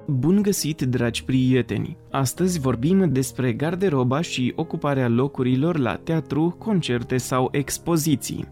Bun găsit, dragi prieteni! Astăzi vorbim despre garderoba și ocuparea locurilor la teatru, concerte sau expoziții.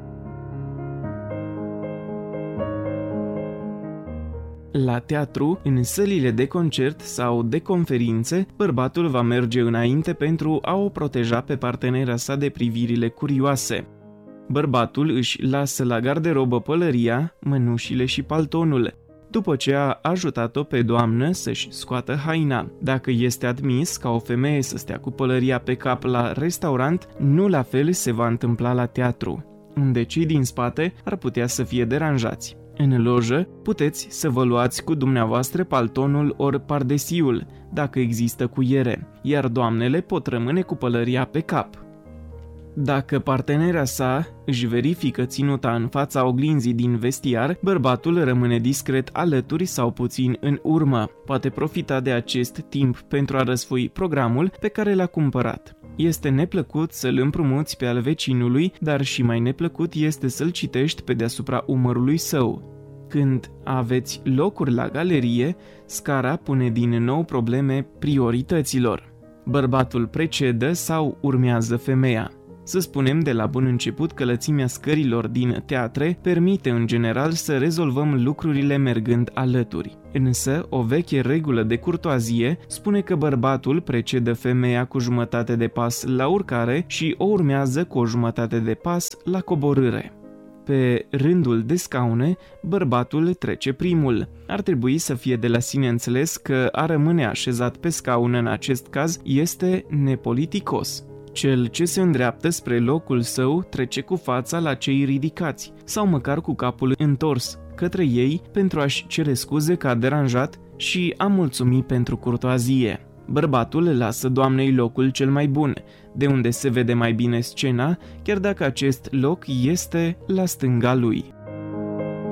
La teatru, în sălile de concert sau de conferințe, bărbatul va merge înainte pentru a o proteja pe partenera sa de privirile curioase. Bărbatul își lasă la garderobă pălăria, mănușile și paltonul, după ce a ajutat-o pe doamnă să-și scoată haina. Dacă este admis ca o femeie să stea cu pălăria pe cap la restaurant, nu la fel se va întâmpla la teatru, unde cei din spate ar putea să fie deranjați. În lojă puteți să vă luați cu dumneavoastră paltonul ori pardesiul, dacă există cuiere, iar doamnele pot rămâne cu pălăria pe cap. Dacă partenera sa își verifică ținuta în fața oglinzii din vestiar, bărbatul rămâne discret alături sau puțin în urmă. Poate profita de acest timp pentru a răsfoi programul pe care l-a cumpărat. Este neplăcut să-l împrumuți pe al vecinului, dar și mai neplăcut este să-l citești pe deasupra umărului său. Când aveți locuri la galerie, scara pune din nou probleme priorităților. Bărbatul precedă sau urmează femeia? Să spunem de la bun început că lățimea scărilor din teatre permite în general să rezolvăm lucrurile mergând alături. Însă, o veche regulă de curtoazie spune că bărbatul precedă femeia cu jumătate de pas la urcare și o urmează cu o jumătate de pas la coborâre. Pe rândul de scaune, bărbatul trece primul. Ar trebui să fie de la sine înțeles că a rămâne așezat pe scaun în acest caz este nepoliticos. Cel ce se îndreaptă spre locul său trece cu fața la cei ridicați sau măcar cu capul întors către ei pentru a-și cere scuze că a deranjat și a mulțumi pentru curtoazie. Bărbatul lasă doamnei locul cel mai bun, de unde se vede mai bine scena, chiar dacă acest loc este la stânga lui.